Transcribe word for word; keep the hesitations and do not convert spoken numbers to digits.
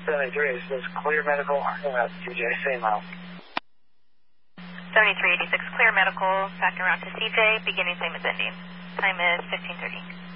seventy-three, it says clear medical, uh, C J, same out. seventy-three eighty-six, clear medical, back around to C J, beginning same as ending. Time is fifteen thirty.